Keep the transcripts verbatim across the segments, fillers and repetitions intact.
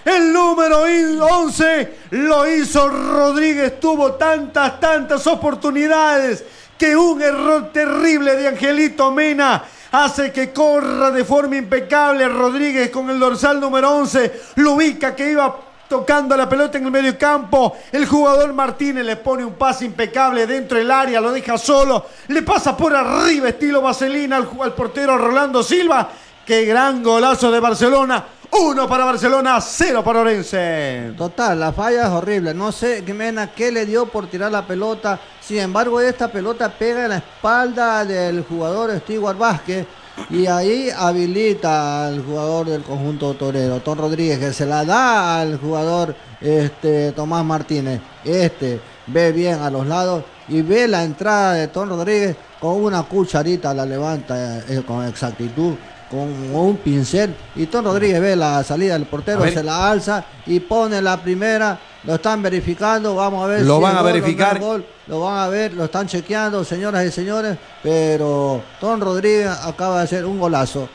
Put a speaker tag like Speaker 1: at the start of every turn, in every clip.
Speaker 1: El número once lo hizo Rodríguez. Tuvo tantas, tantas oportunidades que un error terrible de Angelito Mena hace que corra de forma impecable. Rodríguez con el dorsal número once lo ubica que iba tocando la pelota en el medio campo. El jugador Martínez le pone un pase impecable dentro del área, lo deja solo, le pasa por arriba estilo vaselina al, al portero Rolando Silva. Qué gran golazo de Barcelona. Uno para Barcelona, cero para Orense.
Speaker 2: Total, la falla es horrible. No sé, Mena, qué le dio por tirar la pelota. Sin embargo, esta pelota pega en la espalda del jugador Stewart Vázquez y ahí habilita al jugador del conjunto torero, Tom Rodríguez, que se la da al jugador este, Tomás Martínez. Este ve bien a los lados y ve la entrada de Tom Rodríguez con una cucharita, la levanta eh, con exactitud, con un pincel, y Tom Rodríguez ve la salida del portero, se la alza y pone la primera. Lo están verificando, vamos a ver
Speaker 1: lo
Speaker 2: si
Speaker 1: van a
Speaker 2: gol,
Speaker 1: verificar
Speaker 2: no gol, lo van a ver, lo están chequeando, señoras y señores, pero Tom Rodríguez acaba de hacer un golazo.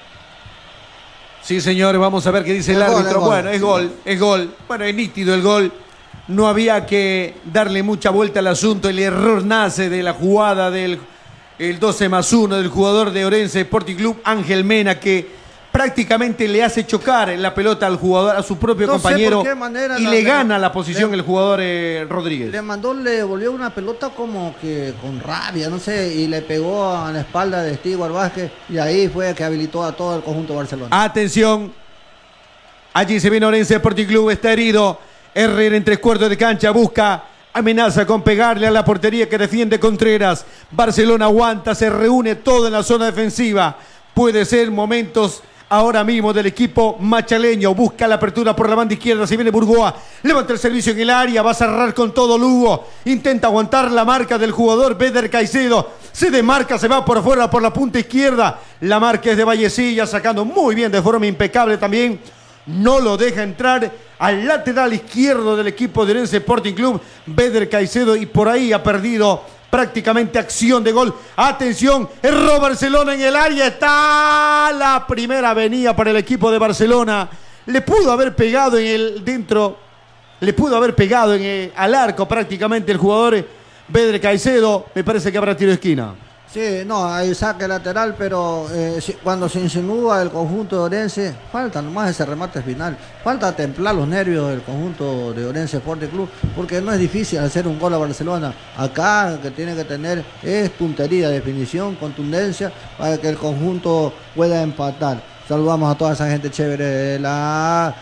Speaker 1: Sí, señores, vamos a ver qué dice el, el árbitro. Gol, bueno, es gol, es gol. Bueno, es nítido el gol. No había que darle mucha vuelta al asunto. El error nace de la jugada del el doce más uno del jugador de Orense Sporting Club, Ángel Mena, que prácticamente le hace chocar la pelota al jugador, a su propio no compañero, y la, le gana la posición le, el jugador eh, Rodríguez.
Speaker 2: Le mandó, le devolvió una pelota como que con rabia, no sé, y le pegó a la espalda de Stewart Vázquez, y ahí fue que habilitó a todo el conjunto de Barcelona.
Speaker 1: Atención, allí se viene Orense Sporting Club, está herido, Herrera en tres cuartos de cancha, busca, amenaza con pegarle a la portería que defiende Contreras. Barcelona aguanta, se reúne todo en la zona defensiva. Puede ser momentos ahora mismo del equipo machaleño. Busca la apertura por la banda izquierda. Se viene Burgoa. Levanta el servicio en el área. Va a cerrar con todo Lugo. Intenta aguantar la marca del jugador Beder Caicedo. Se demarca, se va por afuera por la punta izquierda. La marca es de Vallecilla, sacando muy bien de forma impecable también. No lo deja entrar al lateral izquierdo del equipo de Orense Sporting Club, Beder Caicedo, y por ahí ha perdido prácticamente acción de gol. Atención, erró Barcelona en el área, está la primera venida para el equipo de Barcelona. Le pudo haber pegado en el dentro, le pudo haber pegado en el, al arco prácticamente el jugador Beder Caicedo. Me parece que habrá tiro de esquina.
Speaker 2: Sí, no, hay saque lateral, pero eh, si, cuando se insinúa el conjunto de Orense, falta nomás ese remate final. Falta templar los nervios del conjunto de Orense Sporting Club, porque no es difícil hacer un gol a Barcelona. Acá que tiene que tener es puntería, definición, contundencia, para que el conjunto pueda empatar. Saludamos a toda esa gente chévere de la...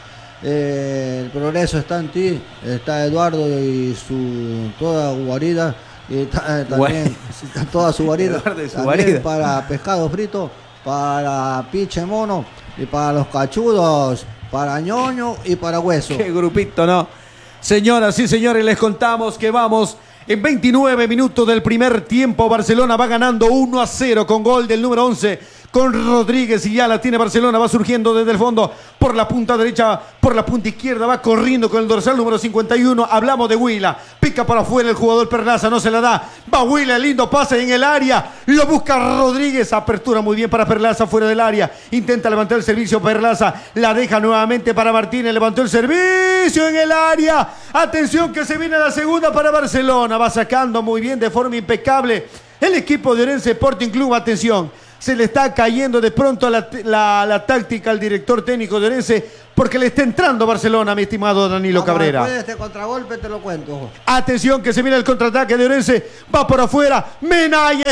Speaker 2: Eh, el progreso está en ti, está Eduardo y su toda guarida. Y ta, también toda su varita, su también para pescado frito, para piche mono y para los cachudos, para ñoño y para hueso.
Speaker 1: Qué grupito, ¿no? Señoras y señores, les contamos que vamos en veintinueve minutos del primer tiempo. Barcelona va ganando uno a cero con gol del número once. Con Rodríguez, y ya la tiene Barcelona, va surgiendo desde el fondo por la punta derecha, por la punta izquierda, va corriendo con el dorsal número cincuenta y uno. Hablamos de Huila, pica para afuera el jugador Perlaza, no se la da, va Huila, lindo pase en el área, lo busca Rodríguez, apertura muy bien para Perlaza fuera del área, intenta levantar el servicio Perlaza, la deja nuevamente para Martínez, levantó el servicio en el área, atención que se viene la segunda para Barcelona, va sacando muy bien de forma impecable el equipo de Orense Sporting Club. Atención, se le está cayendo de pronto la, la, la táctica al director técnico de Orense, porque le está entrando Barcelona, mi estimado Danilo Vamos, Cabrera.
Speaker 2: Después de este contragolpe te lo cuento.
Speaker 1: Atención que se viene el contraataque de Orense, va por afuera, Mena, ahí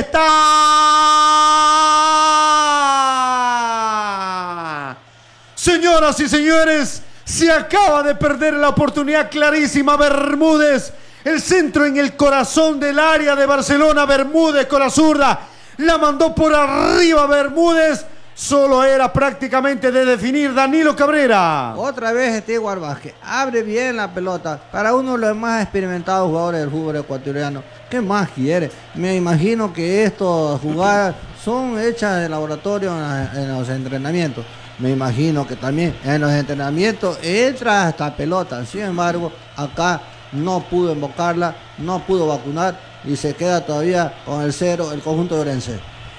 Speaker 1: está. Señoras y señores, se acaba de perder la oportunidad clarísima Bermúdez, el centro en el corazón del área de Barcelona. Bermúdez con la zurda, la mandó por arriba Bermúdez, solo era prácticamente de definir Danilo Cabrera.
Speaker 2: Otra vez Stewart Vázquez, abre bien la pelota, para uno de los más experimentados jugadores del fútbol ecuatoriano. ¿Qué más quiere? Me imagino que estas jugadas son hechas de laboratorio en, en los entrenamientos. Me imagino que también en los entrenamientos entra esta pelota, sin embargo, acá no pudo invocarla, no pudo vacunar, y se queda todavía con el cero el conjunto de Orense.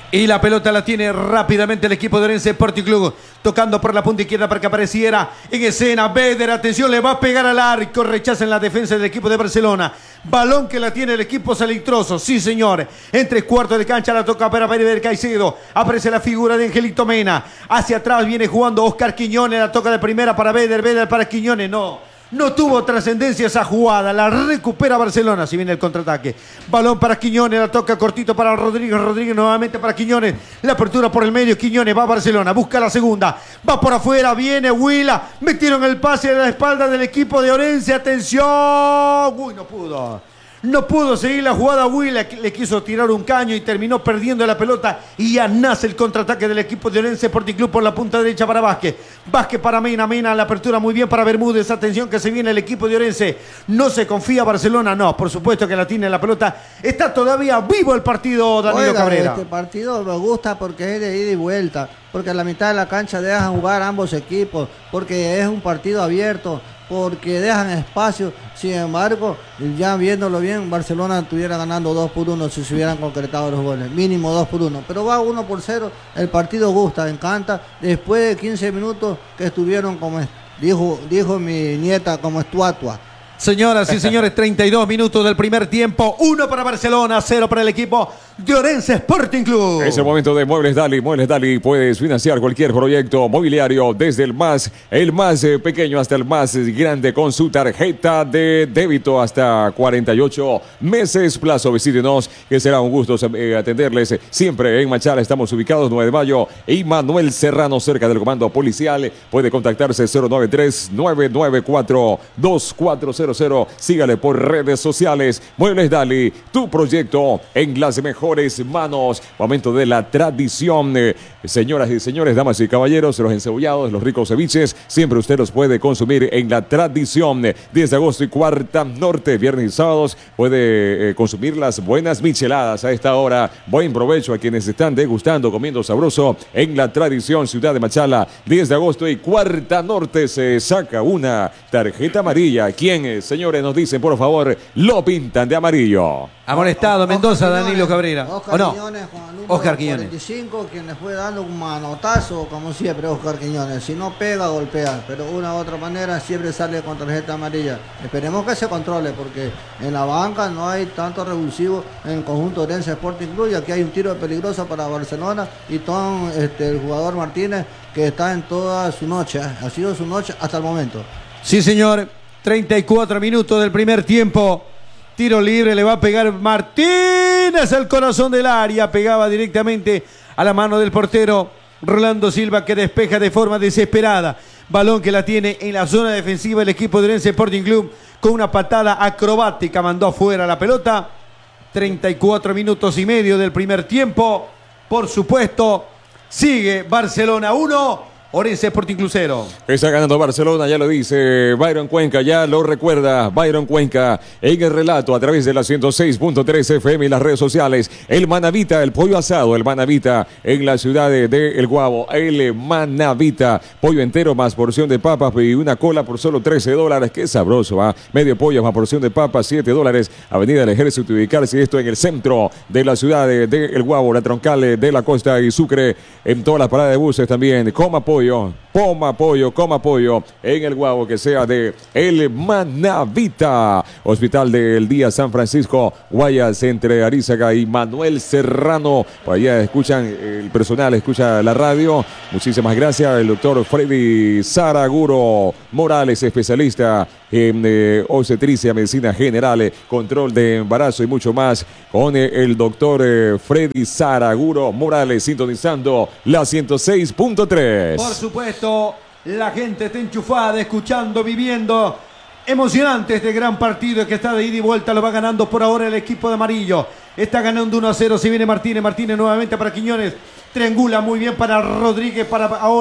Speaker 1: Y la pelota la tiene rápidamente el equipo de Orense Sporting Club, tocando por la punta izquierda para que apareciera en escena Beder. Atención, le va a pegar al arco, rechaza en la defensa del equipo de Barcelona. Balón que la tiene el equipo salitroso, sí señor. En tres cuartos de cancha la toca para Beder Caicedo. Aparece la figura de Angelito Mena. Hacia atrás viene jugando Oscar Quiñones, la toca de primera para Beder, Beder para Quiñones, no. No tuvo trascendencia esa jugada, la recupera Barcelona, si viene el contraataque. Balón para Quiñones, la toca cortito para Rodríguez, Rodríguez nuevamente para Quiñones. La apertura por el medio, Quiñones va a Barcelona, busca la segunda. Va por afuera, viene Huila. Metieron el pase a la espalda del equipo de Orense, atención. Uy, no pudo. No pudo seguir la jugada Huila, le quiso tirar un caño y terminó perdiendo la pelota. Y ya nace el contraataque del equipo de Orense Sporting Club por la punta derecha para Vázquez. Vázquez para Mena, Mena la apertura muy bien para Bermúdez. Atención que se viene el equipo de Orense. No se confía Barcelona, no, por supuesto que la tiene la pelota. Está todavía vivo el partido, Danilo
Speaker 2: Oiga,
Speaker 1: Cabrera.
Speaker 2: Este partido me gusta porque es de ida y vuelta, porque a la mitad de la cancha dejan jugar ambos equipos, porque es un partido abierto, porque dejan espacio. Sin embargo, ya viéndolo bien, Barcelona estuviera ganando dos por uno si se hubieran concretado los goles, mínimo dos por uno, pero va uno por cero, el partido gusta, encanta, después de quince minutos que estuvieron como, dijo, dijo mi nieta, como estatua.
Speaker 1: Señoras y señores, treinta y dos minutos del primer tiempo, uno para Barcelona, cero para el equipo de Orense Sporting Club.
Speaker 3: Es el momento de Muebles Dali. Muebles Dali, puedes financiar cualquier proyecto mobiliario, desde el más, el más eh, pequeño hasta el más grande, con su tarjeta de débito hasta cuarenta y ocho meses plazo. Visítenos, que será un gusto eh, atenderles. Siempre en Machala estamos ubicados, nueve de mayo, y Manuel Serrano, cerca del comando policial. Puede contactarse cero nueve tres, nueve nueve cuatro, dos cuatro cero cero. Sígale por redes sociales. Muebles Dali, tu proyecto en las mejores manos. Momento de la tradición, eh, señoras y señores, damas y caballeros, los encebollados, los ricos ceviches, siempre usted los puede consumir en la tradición. diez de agosto y Cuarta Norte, viernes y sábados, puede eh, consumir las buenas micheladas a esta hora. Buen provecho a quienes están degustando, comiendo sabroso en la tradición, ciudad de Machala. diez de agosto y Cuarta Norte, se saca una tarjeta amarilla. ¿Quién, eh, señores, nos dicen, por favor, lo pintan de amarillo?
Speaker 1: Amonestado Mendoza, Danilo Cabrera.
Speaker 2: Oscar
Speaker 1: ¿O no?
Speaker 2: Quiñones con el número
Speaker 1: Oscar Quiñones.
Speaker 2: cuarenta y cinco, quien le fue dando un manotazo, como siempre, Oscar Quiñones. Si no pega, golpea, pero de una u otra manera siempre sale con tarjeta amarilla. Esperemos que se controle, porque en la banca no hay tanto revulsivo en el conjunto de Orense Sporting Club, y aquí hay un tiro peligroso para Barcelona y todo este, el jugador Martínez, que está en toda su noche, ¿eh? Ha sido su noche hasta el momento.
Speaker 1: Sí, señor. treinta y cuatro minutos del primer tiempo. Tiro libre, le va a pegar Martínez al corazón del área. Pegaba directamente a la mano del portero Rolando Silva, que despeja de forma desesperada. Balón que la tiene en la zona defensiva el equipo de Orense Sporting Club, con una patada acrobática mandó afuera la pelota. treinta y cuatro minutos y medio del primer tiempo. Por supuesto, sigue Barcelona uno. Orense Sporting Club cero.
Speaker 3: Está ganando Barcelona, ya lo dice Byron Cuenca, ya lo recuerda Byron Cuenca en el relato a través de la ciento seis punto tres F M y las redes sociales. El Manavita, el pollo asado, el Manavita en la ciudad de, de El Guabo. El Manavita, pollo entero más porción de papas y una cola por solo trece dólares. Qué sabroso, ¿ah? ¿eh? Medio pollo más porción de papas, siete dólares. Avenida del Ejército, ubicarse esto en el centro de la ciudad de, de El Guabo, la troncal de la costa y Sucre, en todas las paradas de buses también. Coma pollo. Coma pollo, coma pollo en El Guabo, que sea de El Manavita. Hospital del Día San Francisco, Guayas, entre Arizaga y Manuel Serrano. Por allá escuchan, el personal escucha la radio. Muchísimas gracias. El doctor Freddy Saraguro Morales, especialista en eh, obstetricia, medicina general, eh, control de embarazo y mucho más, con eh, el doctor eh, Freddy Saraguro Morales, sintonizando la ciento seis punto tres.
Speaker 1: Por supuesto, la gente está enchufada, escuchando, viviendo. Emocionante este gran partido que está de ida y vuelta, lo va ganando por ahora el equipo de amarillo. Está ganando uno a cero, si viene Martínez, Martínez nuevamente para Quiñones. Triangula muy bien para Rodríguez, para ahora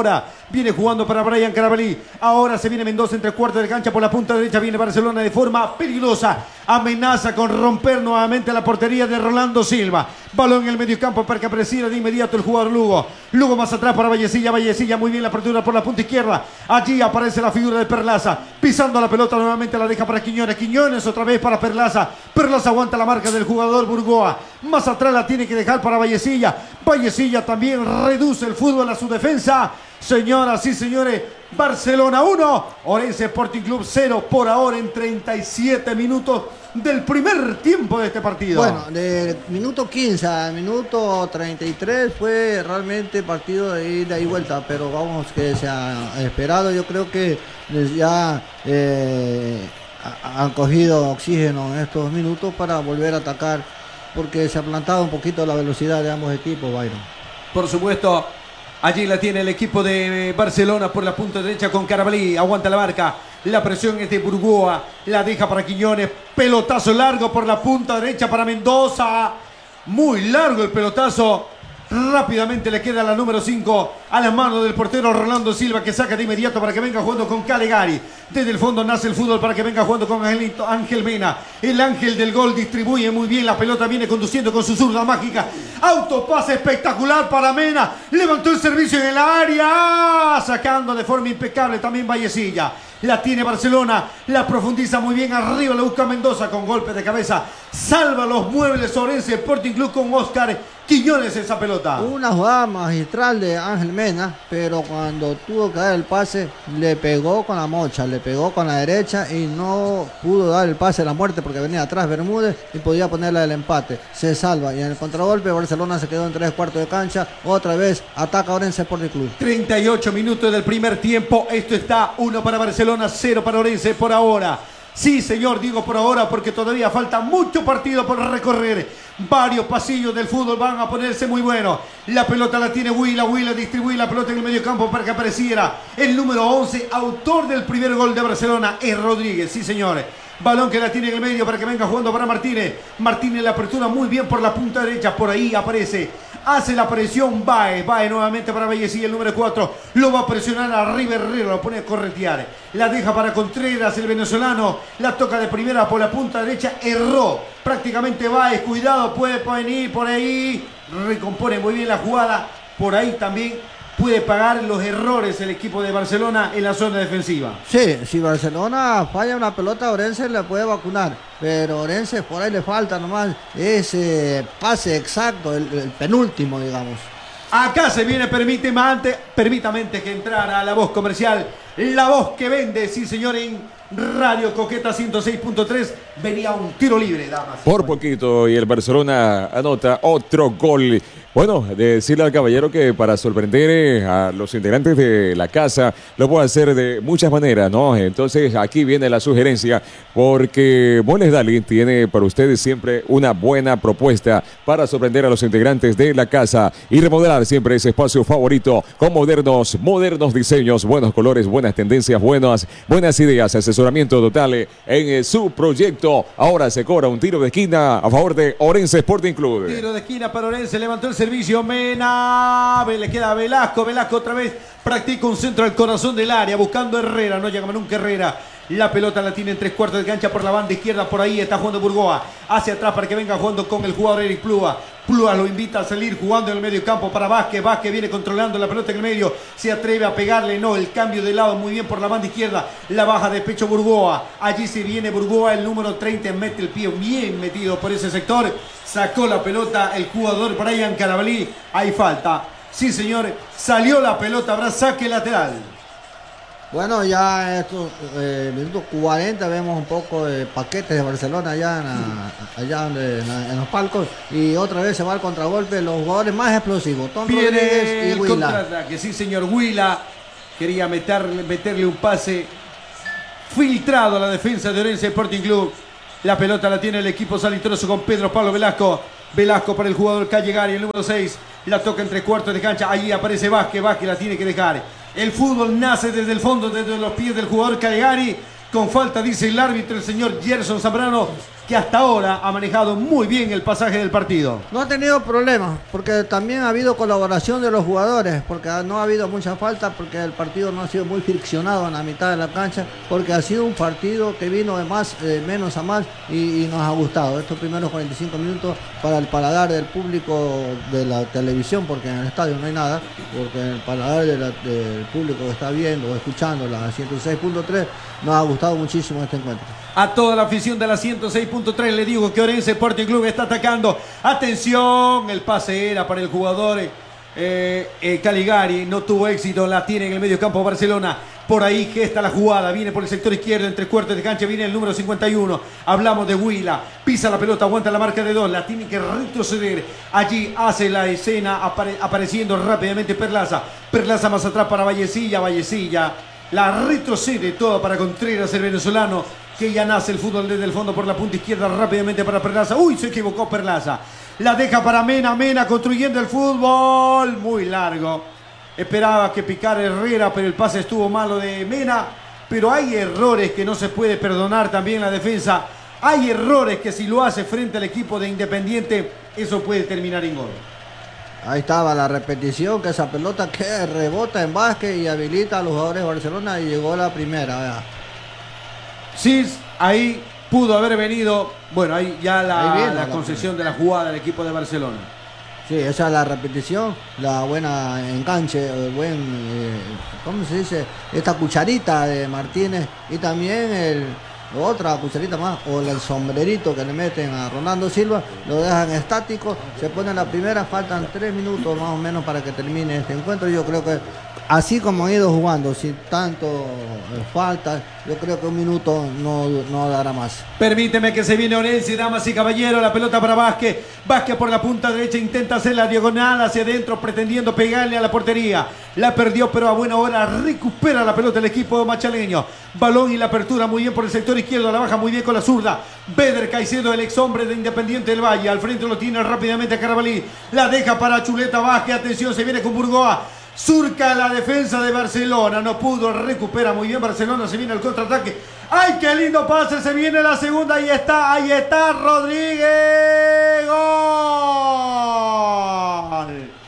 Speaker 1: Viene jugando para Brian Carabalí. Ahora se viene Mendoza entre cuartos de cancha por la punta derecha. Viene Barcelona de forma peligrosa. Amenaza con romper nuevamente la portería de Rolando Silva. Balón en el mediocampo para que apareciera de inmediato el jugador Lugo. Lugo más atrás para Vallecilla. Vallecilla muy bien la apertura por la punta izquierda. Allí aparece la figura de Perlaza. Pisando la pelota nuevamente la deja para Quiñones. Quiñones otra vez para Perlaza. Perlaza aguanta la marca del jugador Burgoa. Más atrás la tiene que dejar para Vallecilla. Vallecilla también reduce el fútbol a su defensa. Señoras y señores, Barcelona uno, Orense Sporting Club cero por ahora en treinta y siete minutos del primer tiempo de este partido.
Speaker 2: Bueno, de minuto quince a minuto treinta y tres fue realmente partido de ida y vuelta, pero vamos, que se ha esperado. Yo creo que ya eh, han cogido oxígeno en estos minutos para volver a atacar, porque se ha plantado un poquito la velocidad de ambos equipos, Byron.
Speaker 1: Por supuesto. Allí la tiene el equipo de Barcelona por la punta derecha con Carabalí. Aguanta la marca. La presión es de Burgoa. La deja para Quiñones. Pelotazo largo por la punta derecha para Mendoza. Muy largo el pelotazo. Rápidamente le queda la número cinco a las manos del portero Rolando Silva, que saca de inmediato para que venga jugando con Calegari. Desde el fondo nace el fútbol para que venga jugando con Angelito, Ángel Mena. El ángel del gol distribuye muy bien la pelota, viene conduciendo con su zurda mágica. Autopase espectacular para Mena. Levantó el servicio en el área, sacando de forma impecable también Vallecilla. La tiene Barcelona, la profundiza muy bien arriba, la busca Mendoza con golpe de cabeza. Salva los muebles Orense Sporting Club con Oscar Quiñones esa pelota.
Speaker 2: Una jugada magistral de Ángel Mena, pero cuando tuvo que dar el pase, le pegó con la mocha, le pegó con la derecha y no pudo dar el pase de la muerte porque venía atrás Bermúdez y podía ponerle el empate. Se salva y en el contragolpe Barcelona se quedó en tres cuartos de cancha. Otra vez ataca Orense Sporting Club.
Speaker 1: treinta y ocho minutos del primer tiempo. Esto está uno para Barcelona, cero para Orense por ahora. Sí, señor, digo por ahora porque todavía falta mucho partido por recorrer. Varios pasillos del fútbol van a ponerse muy buenos. La pelota la tiene Huila. Huila distribuye la pelota en el medio campo para que apareciera el número once, autor del primer gol de Barcelona, es Rodríguez. Sí, señores. Balón que la tiene en el medio para que venga jugando para Martínez. Martínez la apertura muy bien por la punta derecha. Por ahí aparece. Hace la presión Baez. Baez nuevamente para Vallecilla, el número cuatro. Lo va a presionar arriba Herrera. Lo pone a corretear. La deja para Contreras, el venezolano. La toca de primera por la punta derecha. Erró. Prácticamente Baez. Cuidado, puede venir por ahí. Recompone muy bien la jugada. Por ahí también puede pagar los errores el equipo de Barcelona en la zona defensiva.
Speaker 2: Sí, si Barcelona falla una pelota, Orense le puede vacunar, pero Orense por ahí le falta nomás ese pase exacto, el, el penúltimo, digamos.
Speaker 1: Acá se viene, permíteme antes, permítame antes que entrara a la voz comercial, la voz que vende, sí señor, en Radio Coqueta ciento seis punto tres, venía un tiro libre, damas.
Speaker 3: Por poquito y el Barcelona anota otro gol. Bueno, de decirle al caballero que para sorprender a los integrantes de la casa lo puede hacer de muchas maneras, ¿no? Entonces aquí viene la sugerencia porque Muebles Dali tiene para ustedes siempre una buena propuesta para sorprender a los integrantes de la casa y remodelar siempre ese espacio favorito con modernos, modernos diseños, buenos colores, buenas tendencias, buenas, buenas ideas, asesoramiento total en su proyecto. Ahora se cobra un tiro de esquina a favor de Orense Sporting Club.
Speaker 1: Tiro de esquina para Orense, levantó el servicio Mena, le queda a Velasco, Velasco otra vez practica un centro al corazón del área, buscando a Herrera, no llega nunca Herrera. La pelota la tiene en tres cuartos de cancha por la banda izquierda, por ahí está jugando Burgoa, hacia atrás para que venga jugando con el jugador Eric Plúa. Plúa lo invita a salir jugando en el medio campo para Vázquez, Vázquez viene controlando la pelota en el medio, se atreve a pegarle, no, el cambio de lado muy bien por la banda izquierda, la baja de pecho Burgoa, allí se viene Burgoa, el número treinta, mete el pie bien metido por ese sector, sacó la pelota el jugador Brian Carabalí, hay falta, sí señor, salió la pelota, habrá saque lateral.
Speaker 2: Bueno, ya estos eh, minutos cuarenta vemos un poco de paquetes de Barcelona allá, en, la, allá donde, en, la, en los palcos, y otra vez se va al contragolpe los jugadores más explosivos, Tom
Speaker 1: Viene
Speaker 2: Rodríguez y
Speaker 1: el
Speaker 2: Huila.
Speaker 1: contraataque, sí señor, Huila quería meterle, meterle un pase filtrado a la defensa de Orense Sporting Club. La pelota la tiene el equipo salitroso con Pedro Pablo Velasco. Velasco para el jugador Callegari, el número seis. La toca entre cuartos de cancha. Allí aparece Vázquez. Vázquez la tiene que dejar. El fútbol nace desde el fondo, desde los pies del jugador Callegari. Con falta, dice el árbitro, el señor Gerson Zambrano. que hasta ahora ha manejado muy bien el pasaje del partido.
Speaker 2: No ha tenido problemas, porque también ha habido colaboración de los jugadores, porque no ha habido mucha falta, porque el partido no ha sido muy friccionado en la mitad de la cancha, porque ha sido un partido que vino de más, eh, menos a más y, y nos ha gustado. Estos primeros cuarenta y cinco minutos para el paladar del público de la televisión, porque en el estadio no hay nada, porque el paladar de la, del público que está viendo o escuchando la ciento seis punto tres nos ha gustado muchísimo este encuentro.
Speaker 1: A toda la afición de la ciento seis punto tres le digo que Orense Sporting Club está atacando. Atención, el pase era para el jugador eh, eh, Caligari, no tuvo éxito, la tiene en el medio campo Barcelona. Por ahí gesta la jugada, viene por el sector izquierdo, entre cuartos de cancha, viene el número cincuenta y uno. Hablamos de Huila, pisa la pelota, aguanta la marca de dos, la tiene que retroceder. Allí hace la escena, apare apareciendo rápidamente Perlaza. Perlaza más atrás para Vallecilla, Vallecilla. La retrocede toda para Contreras, el venezolano, que ya nace el fútbol desde el fondo por la punta izquierda, rápidamente para Perlaza. Uy, se equivocó Perlaza. La deja para Mena, Mena construyendo el fútbol. Muy largo. Esperaba que picara Herrera, pero el pase estuvo malo de Mena. Pero hay errores que no se puede perdonar también la defensa. Hay errores que si lo hace frente al equipo de Independiente, eso puede terminar en gol.
Speaker 2: Ahí estaba la repetición, que esa pelota que rebota en Vázquez y habilita a los jugadores de Barcelona y llegó la primera. Vea.
Speaker 1: Sí, ahí pudo haber venido, bueno, ahí ya la,
Speaker 2: ahí viene,
Speaker 1: la
Speaker 2: la
Speaker 1: concesión de la jugada del equipo de Barcelona.
Speaker 2: Sí, esa es la repetición, la buena enganche, el buen, eh, ¿cómo se dice? Esta cucharita de Martínez y también el... otra cucharita más, o el sombrerito que le meten a Ronaldo Silva, lo dejan estático, se pone la primera, faltan tres minutos más o menos para que termine este encuentro. Yo creo que así como han ido jugando, sin tanto eh, falta, yo creo que un minuto no, no dará más.
Speaker 1: Permíteme que se viene Orense, damas y caballeros, la pelota para Vázquez. Vázquez por la punta derecha intenta hacer la diagonal hacia adentro, pretendiendo pegarle a la portería. La perdió, pero a buena hora recupera la pelota el equipo machaleño. Balón y la apertura muy bien por el sector izquierdo, la baja muy bien con la zurda. Beder Caicedo, el ex hombre de Independiente del Valle. Al frente lo tiene rápidamente Carabalí. La deja para Chuleta Vázquez, atención, se viene con Burgoa. Surca la defensa de Barcelona, no pudo, recupera muy bien Barcelona, se viene el contraataque. ¡Ay, qué lindo pase! Se viene la segunda, ahí está, ahí está Rodríguez. ¡Gol!